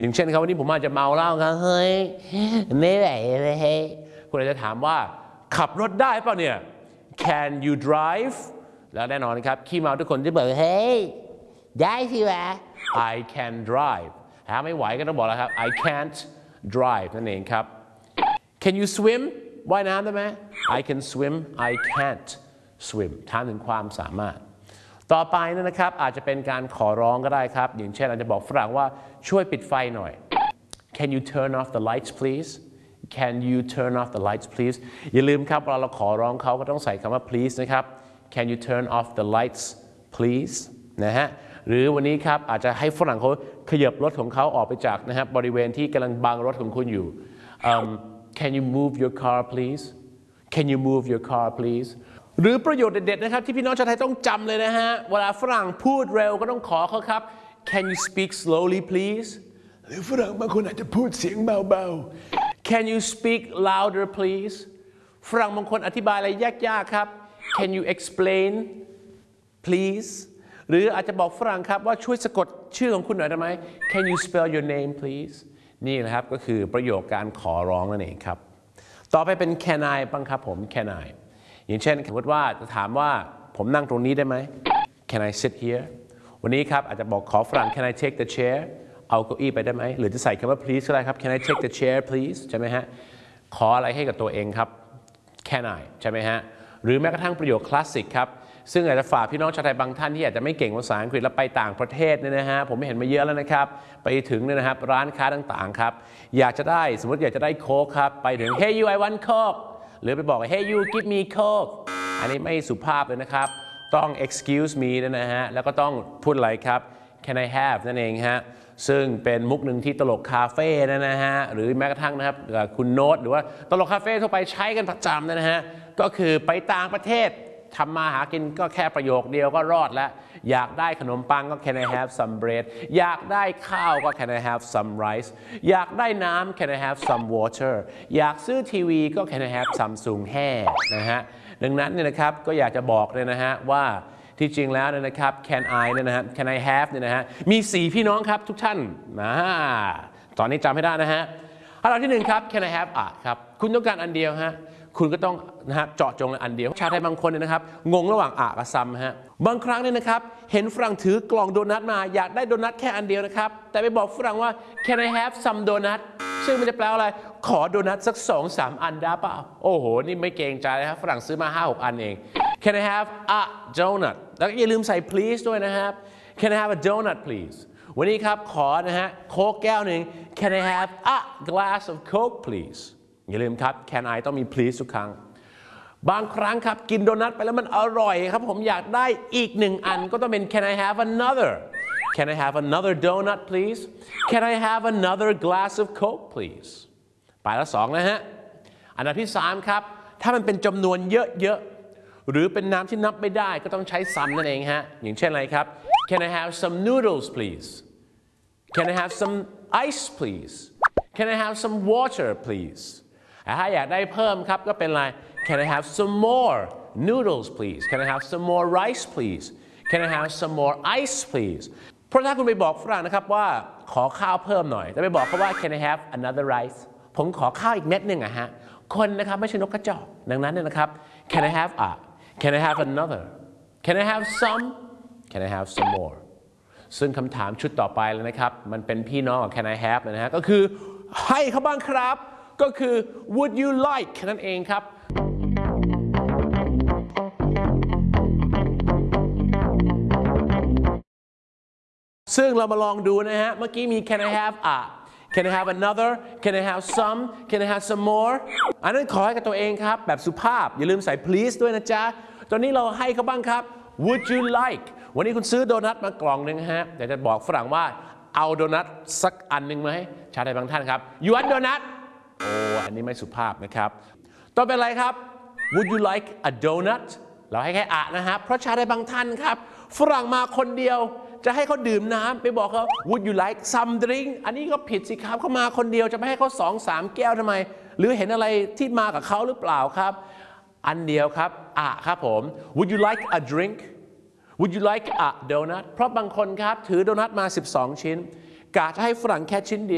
อย่างเช่นครับวันนี้ผมอาจจะเมาเหล้าครับเฮ้ยไม่ไหวเลยเฮ้ยคุณอาจจะถามว่าขับรถได้เปล่าเนี่ย Can you drive แล้วแน่นอนครับขี้เมาทุกคนจะบอกเฮ้ยได้สิวะ I can drive ถ้าไม่ไหวก็ต้องบอกแล้วครับ I can't drive นั่นเองครับ Can you swim ว่ายน้ำได้ไหม I can swim I can't swim ถามถึงความสามารถต่อไปนะครับอาจจะเป็นการขอร้องก็ได้ครับอย่างเช่นอาจจะบอกฝรั่งว่าช่วยปิดไฟหน่อย Can you turn off the lights please Can you turn off the lights please อย่าลืมครับเวลาเราขอร้องเขาก็ต้องใส่คำว่า please นะครับ Can you turn off the lights please นะฮะหรือวันนี้ครับอาจจะให้ฝรั่งเขาขยับรถของเขาออกไปจากนะครับบริเวณที่กำลังบังรถของคุณอยู่ Can you move your car please Can you move your car please หรือประโยชน์เด็ดๆนะครับที่พี่น้องชาวไทยต้องจำเลยนะฮะเวลาฝรั่งพูดเร็วก็ต้องขอเขาครับ Can you speak slowly please หรือฝรั่งบางคนอาจจะพูดเสียงเบาๆ Can you speak louder please ฝรั่งบางคนอธิบายอะไรยากๆครับ Can you explain please หรืออาจจะบอกฝรั่งครับว่าช่วยสะกดชื่อของคุณหน่อยได้ไหม Can you spell your name please นี่นะครับก็คือประโยคการขอร้องนั่นเองครับต่อไปเป็น Can I บ้างครับผม Can I อย่างเช่นสมมติว่าจะถามว่าผมนั่งตรงนี้ได้ไหม Can I sit here วันนี้ครับอาจจะบอกขอฝรั่ง Can I take the chair เอาเก้าอี้ไปได้ไหมหรือจะใส่คำว่า please ก็ได้ครับ Can I take the chair please ใช่ไหมฮะขออะไรให้กับตัวเองครับ Can I ใช่ไหมฮะหรือแม้กระทั่งประโยคคลาสสิกครับซึ่งอาจจะฝากพี่น้องชาวไทยบางท่านที่อาจจะไม่เก่งภาษาอังกฤษแล้วไปต่างประเทศเนี่ยนะฮะผมไม่เห็นมาเยอะแล้วนะครับไปถึงเนี่ยนะครับร้านค้าต่างๆครับอยากจะได้สมมติอยากจะได้โค้กครับไปถึง Hey you I want Coke หรือไปบอก Hey you give me Coke อันนี้ไม่สุภาพเลยนะครับต้อง excuse me นะฮะแล้วก็ต้องพูดอะไรครับ Can I have นั่นเองฮะซึ่งเป็นมุกหนึ่งที่ตลกคาเฟ่นะฮะหรือแม้กระทั่งนะครับคุณโน้ตหรือว่าตลกคาเฟ่ทั่วไปใช้กันประจำนะฮะก็คือไปต่างประเทศทำมาหากินก็แค่ประโยคเดียวก็รอดแล้วอยากได้ขนมปังก็ Can I have some bread อยากได้ข้าวก็ Can I have some rice อยากได้น้ำ Can I have some water อยากซื้อทีวีก็ Can I have Samsung hair นะฮะดังนั้นเนี่ยนะครับก็อยากจะบอกเลยนะฮะว่าที่จริงแล้วเนี่ยนะครับ Can I เนี่ยนะฮะ Can I have เนี่ยนะฮะมี4พี่น้องครับทุกท่านตอนนี้จำให้ได้นะฮะอันดับที่1ครับ Can I have ครับคุณต้องการอันเดียวฮะคุณก็ต้องนะฮะเจาะจงอันเดียวชาวไทยบางคนเนี่ยนะครับงงระหว่างกับซัมฮะบางครั้งเนี่ยนะครับเห็นฝรั่งถือกล่องโดนัทมาอยากได้โดนัทแค่อันเดียวนะครับแต่ไปบอกฝรั่งว่า Can I have some donut ซึ่งมันจะแปลว่าอะไรขอโดนัทสัก 2-3 อันได้เปล่าโอ้โหนี่ไม่เกรงใจนะครับฝรั่งซื้อมา 5-6 อันเอง Can I have a donut แล้วก็อย่าลืมใส่ please ด้วยนะครับ Can I have a donut please วันนี้ครับขอนะฮะโค้กแก้วหนึ่ง Can I have a glass of Coke pleaseอย่าลืมครับ Can I ต้องมี please ทุกครั้งบางครั้งครับกินโดนัทไปแล้วมันอร่อยครับผมอยากได้อีก1อันก็ต้องเป็น Can I have another Can I have another donut please Can I have another glass of Coke please ไปแล้ว2นะฮะอันดับที่3ครับถ้ามันเป็นจำนวนเยอะๆหรือเป็นน้ำที่นับไม่ได้ก็ต้องใช้ some นั่นเองฮะอย่างเช่นอะไรครับ Can I have some noodles please Can I have some ice please Can I have some water pleaseถ้าอยากได้เพิ่มครับก็เป็นอะไร Can I have some more noodles please Can I have some more rice please Can I have some more ice please เพราะถ้าคุณไปบอกฝรั่งนะครับว่าขอข้าวเพิ่มหน่อยแต่ไปบอกเขาว่า Can I have another rice ผมขอข้าวอีกเม็ดหนึ่งฮะคนนะครับไม่ใช่นกกระจอกดังนั้นเนี่ยนะครับ Can I have Can I have another Can I have some Can I have some more ซึ่งคำถามชุดต่อไปเลยนะครับมันเป็นพี่น้องกับ Can I have นะฮะก็คือให้เขาบ้างครับก็คือ would you like นั่นเองครับซึ่งเรามาลองดูนะฮะเมื่อกี้มี Can I have Can I have another Can I have some Can I have some more อันนั้นขอให้กับตัวเองครับแบบสุภาพอย่าลืมใส่ please ด้วยนะจ๊ะตอนนี้เราให้เขาบ้างครับ would you like วันนี้คุณซื้อโดนัทมากล่องหนึ่งฮะแต่จะบอกฝรั่งว่าเอาโดนัทสักอันหนึ่งไหมชาวไทยบางท่านครับ you want donutโอ้อันนี้ไม่สุภาพนะครับต่อเป็นอะไรครับ Would you like a donut เราให้แค่นะฮะเพราะชาวไทยบางท่านครับฝรั่งมาคนเดียวจะให้เขาดื่มน้ำไปบอกเขา Would you like some drink อันนี้ก็ผิดสิครับเขามาคนเดียวจะไม่ให้เขา2-3 แก้วทำไมหรือเห็นอะไรที่มากับเขาหรือเปล่าครับอันเดียวครับครับผม Would you like a drink Would you like a donut เพราะบางคนครับถือโดนัทมา12 ชิ้นกะจะให้ฝรั่งแค่ชิ้นเดียว